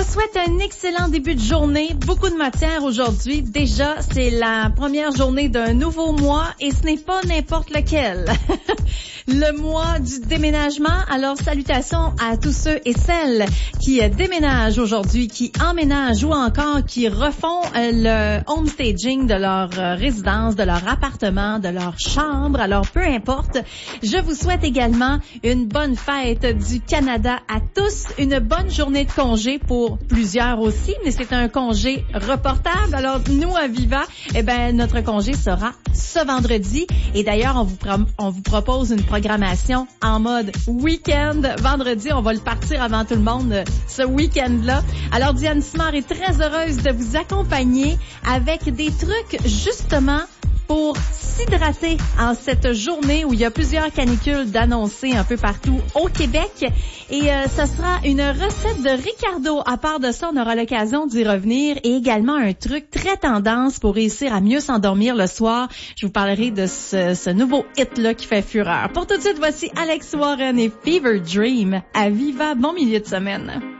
souhaite un excellent début de journée. Beaucoup de matière aujourd'hui. Déjà, c'est la première journée d'un nouveau mois et ce n'est pas n'importe lequel. Le mois du déménagement. Alors, salutations à tous ceux et celles qui déménagent aujourd'hui, qui emménagent ou encore qui refont le homestaging de leur résidence, de leur appartement, de leur chambre. Alors, peu importe. Je vous souhaite également une bonne fête du Canada à tous. Une bonne journée de congé pour plusieurs aussi, mais c'est un congé reportable. Alors, nous, à Viva, notre congé sera ce vendredi. Et d'ailleurs, on vous propose une programmation en mode week-end. Vendredi, on va le partir avant tout le monde ce week-end-là. Alors, Diane Simard est très heureuse de vous accompagner avec des trucs, justement, pour s'hydrater en cette journée où il y a plusieurs canicules d'annoncées un peu partout au Québec. Et ça sera une recette de Ricardo. À part de ça, on aura l'occasion d'y revenir et également un truc très tendance pour réussir à mieux s'endormir le soir. Je vous parlerai de ce nouveau hit-là qui fait fureur. Pour tout de suite, voici Alex Warren et Fever Dream à Viva. Bon milieu de semaine.